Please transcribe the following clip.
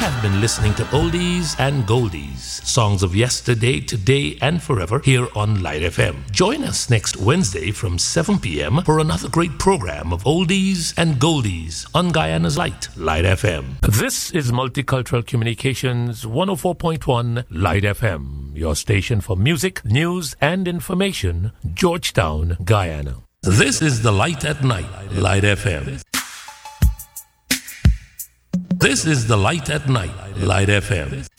have been listening to Oldies and Goldies, songs of yesterday, today, and forever here on Light FM. Join us next Wednesday from 7 p.m. for another great program of Oldies and Goldies on Guyana's Light FM. This is Multicultural Communications 104.1 Light FM, your station for music, news, and information, Georgetown, Guyana. This is the Light at Night, Light FM. This is the Light at Night, Light FM.